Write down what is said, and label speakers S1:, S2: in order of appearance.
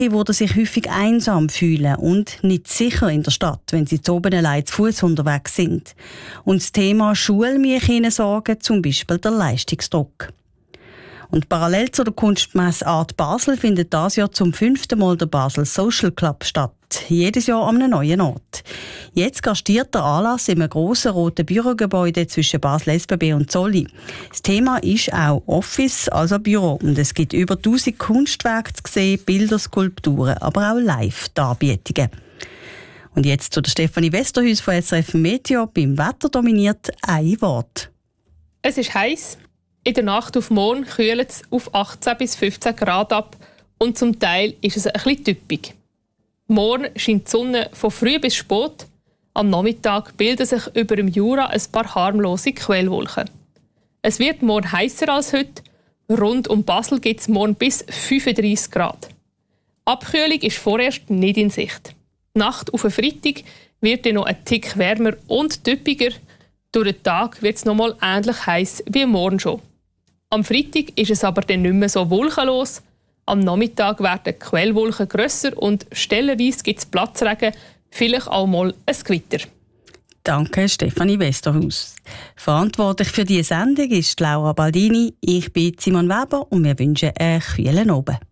S1: würden sich häufig einsam fühlen und nicht sicher in der Stadt, wenn sie zu oben allein zu Fuß unterwegs sind. Und das Thema Schule muss ihnen sorgen, zum Beispiel der Leistungsdruck. Und parallel zu der Kunstmesse Art Basel findet dieses Jahr zum 5. Mal der Basel Social Club statt. Jedes Jahr an einem neuen Ort. Jetzt gastiert der Anlass in einem grossen roten Bürogebäude zwischen Basel SBB und Zolli. Das Thema ist auch Office, also Büro. Und es gibt über 1000 Kunstwerke zu sehen, Bilder, Skulpturen, aber auch Live-Darbietungen. Und jetzt zu der Stefanie Westerhuis von SRF Meteo. Beim Wetter dominiert ein Wort.
S2: Es ist heiß. In der Nacht auf morgen kühlt es auf 18 bis 15 Grad ab und zum Teil ist es ein bisschen typisch. Morgen scheint die Sonne von früh bis spät. Am Nachmittag bilden sich über dem Jura ein paar harmlose Quellwolken. Es wird morgen heißer als heute. Rund um Basel gibt es morgen bis 35 Grad. Abkühlung ist vorerst nicht in Sicht. Die Nacht auf den Freitag wird dann noch ein Tick wärmer und typischer. Durch den Tag wird es noch mal ähnlich heiß wie morgen schon. Am Freitag ist es aber dann nicht mehr so wolkenlos. Am Nachmittag werden die Quellwolken grösser und stellenweise gibt es Platzregen, vielleicht auch mal ein Gewitter.
S1: Danke, Stefanie Westerhuis. Verantwortlich für diese Sendung ist Laura Baldini. Ich bin Simon Weber und wir wünschen einen kühlen Abend.